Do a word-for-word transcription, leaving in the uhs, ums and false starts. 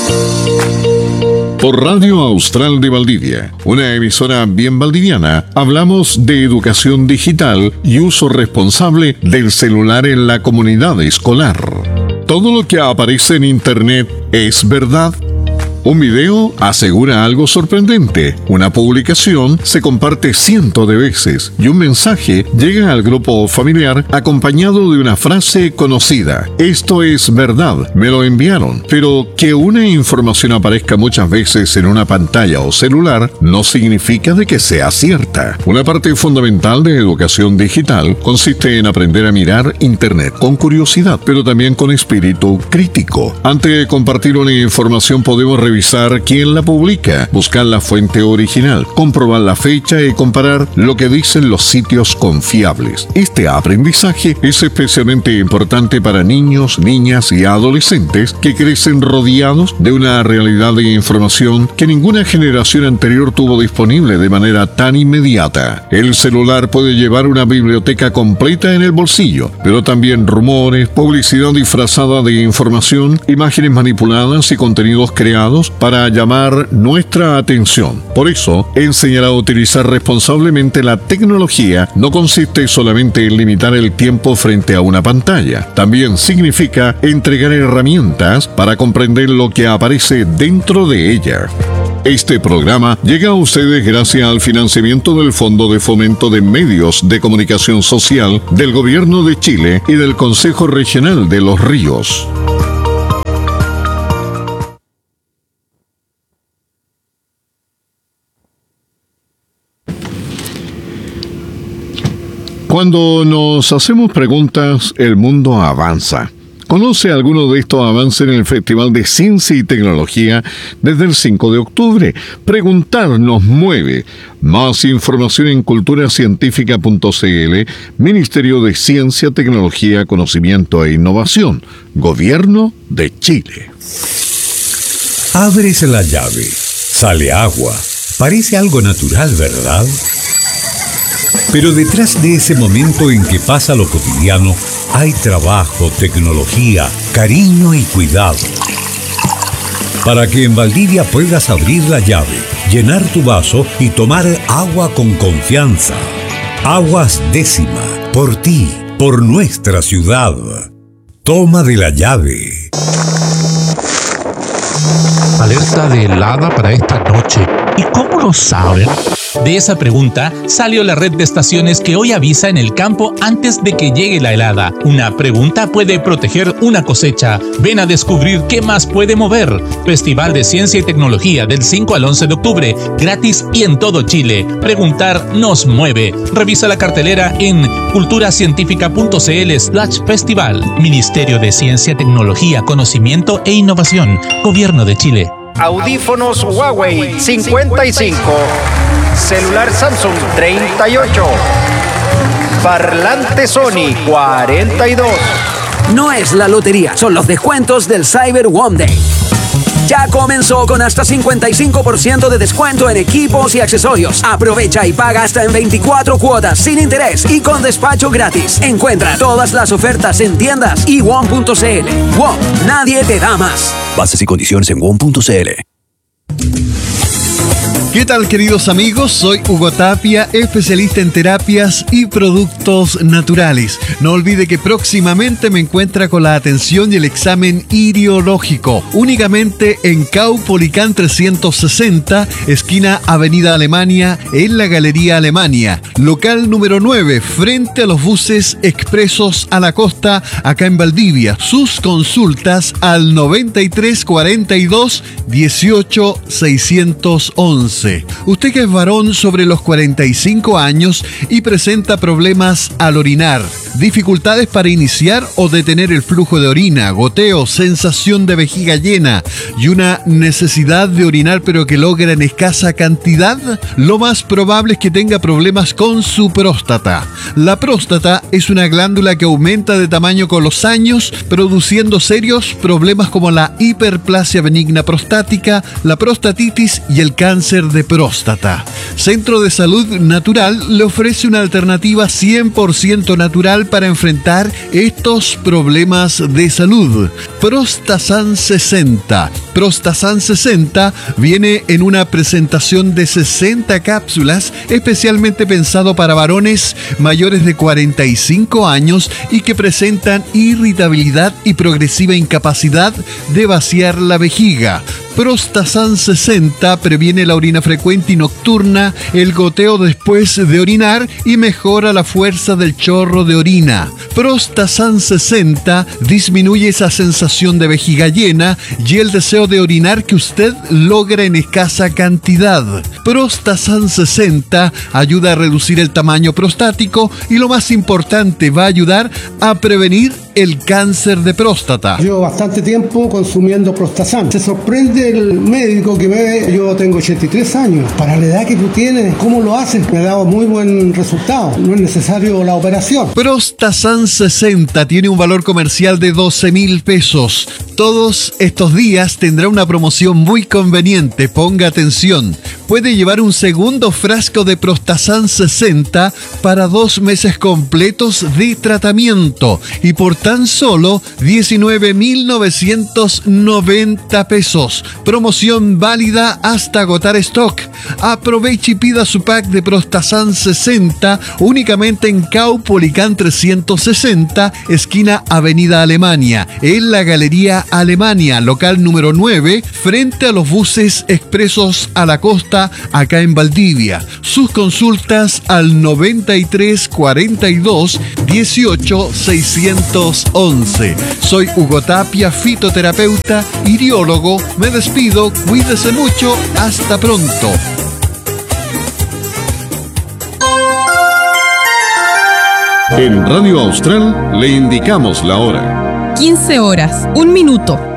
Por Radio Austral de Valdivia, una emisora bien valdiviana, hablamos de educación digital y uso responsable del celular en la comunidad escolar. ¿Todo lo que aparece en Internet es verdad? Un video asegura algo sorprendente, una publicación se comparte cientos de veces y un mensaje llega al grupo familiar acompañado de una frase conocida. Esto es verdad, me lo enviaron. Pero que una información aparezca muchas veces en una pantalla o celular no significa de que sea cierta. Una parte fundamental de educación digital consiste en aprender a mirar Internet con curiosidad, pero también con espíritu crítico. Antes de compartir una información podemos revisar Revisar quién la publica, buscar la fuente original, comprobar la fecha y comparar lo que dicen los sitios confiables. Este aprendizaje es especialmente importante para niños, niñas y adolescentes que crecen rodeados de una realidad de información que ninguna generación anterior tuvo disponible de manera tan inmediata. El celular puede llevar una biblioteca completa en el bolsillo, pero también rumores, publicidad disfrazada de información, imágenes manipuladas y contenidos creados para llamar nuestra atención. Por eso, enseñar a utilizar responsablemente la tecnología no consiste solamente en limitar el tiempo frente a una pantalla. También significa entregar herramientas para comprender lo que aparece dentro de ella. Este programa llega a ustedes gracias al financiamiento del Fondo de Fomento de Medios de Comunicación Social del Gobierno de Chile y del Consejo Regional de Los Ríos. Cuando nos hacemos preguntas, el mundo avanza. Conoce alguno de estos avances en el Festival de Ciencia y Tecnología desde el cinco de octubre. Preguntar nos mueve. Más información en cultura científica punto c l, Ministerio de Ciencia, Tecnología, Conocimiento e Innovación, Gobierno de Chile. Abres la llave, sale agua. Parece algo natural, ¿verdad? Pero detrás de ese momento en que pasa lo cotidiano, hay trabajo, tecnología, cariño y cuidado. Para que en Valdivia puedas abrir la llave, llenar tu vaso y tomar agua con confianza. Aguas Décima, por ti, por nuestra ciudad. Toma de la llave. Alerta de helada para esta noche. ¿Y cómo lo saben? De esa pregunta salió la red de estaciones que hoy avisa en el campo antes de que llegue la helada. Una pregunta puede proteger una cosecha. Ven a descubrir qué más puede mover. Festival de Ciencia y Tecnología del cinco al once de octubre, gratis y en todo Chile. Preguntar nos mueve. Revisa la cartelera en culturacientífica punto c l slash festival. Ministerio de Ciencia, Tecnología, Conocimiento e Innovación. Gobierno de Chile. Audífonos Huawei cincuenta y cinco, celular Samsung treinta y ocho, parlante Sony cuarenta y dos. No es la lotería, son los descuentos del Cyber One Day. Ya comenzó con hasta cincuenta y cinco por ciento de descuento en equipos y accesorios. Aprovecha y paga hasta en veinticuatro cuotas sin interés y con despacho gratis. Encuentra todas las ofertas en tiendas y one punto c l. WOM, nadie te da más. Bases y condiciones en one punto c l. ¿Qué tal, queridos amigos? Soy Hugo Tapia, especialista en terapias y productos naturales. No olvide que próximamente me encuentra con la atención y el examen iriológico, únicamente en Caupolicán trescientos sesenta, esquina Avenida Alemania, en la Galería Alemania. Local número nueve, frente a los buses expresos a la costa, acá en Valdivia. Sus consultas al noventa y tres cuarenta y dos dieciocho seiscientos once. Usted que es varón sobre los cuarenta y cinco años y presenta problemas al orinar, dificultades para iniciar o detener el flujo de orina, goteo, sensación de vejiga llena y una necesidad de orinar pero que logra en escasa cantidad, lo más probable es que tenga problemas con su próstata. La próstata es una glándula que aumenta de tamaño con los años, produciendo serios problemas como la hiperplasia benigna prostática, la prostatitis y el cáncer de de próstata. Centro de Salud Natural le ofrece una alternativa cien por ciento natural para enfrentar estos problemas de salud. Prostasan sesenta. Prostasan sesenta viene en una presentación de sesenta cápsulas especialmente pensado para varones mayores de cuarenta y cinco años y que presentan irritabilidad y progresiva incapacidad de vaciar la vejiga. Prostasan sesenta previene la orina frecuente y nocturna, el goteo después de orinar y mejora la fuerza del chorro de orina. Prostasan sesenta disminuye esa sensación de vejiga llena y el deseo de orinar que usted logra en escasa cantidad. Prostasan sesenta ayuda a reducir el tamaño prostático y lo más importante, va a ayudar a prevenir el cáncer de próstata. Llevo bastante tiempo consumiendo Prostasan. Se sorprende el médico que me ve, yo tengo ochenta y tres años. Para la edad que tú tienes, ¿cómo lo haces? Me ha dado muy buen resultado. No es necesario la operación. Prostasan sesenta tiene un valor comercial de doce mil pesos. Todos estos días tendrá una promoción muy conveniente. Ponga atención. Puede llevar un segundo frasco de Prostasan sesenta para dos meses completos de tratamiento y por tan solo diecinueve mil novecientos noventa pesos. Promoción válida hasta agotar stock. Aproveche y pida su pack de Prostasan sesenta únicamente en Caupolicán trescientos sesenta, esquina Avenida Alemania, en la Galería Alemania, local número nueve, frente a los buses expresos a la costa, acá en Valdivia. Sus consultas al noventa y tres cuarenta y dos dieciocho seiscientos once. Soy Hugo Tapia, fitoterapeuta, iriólogo. Me despido, cuídese mucho, hasta pronto. En Radio Austral le indicamos la hora. quince horas, un minuto.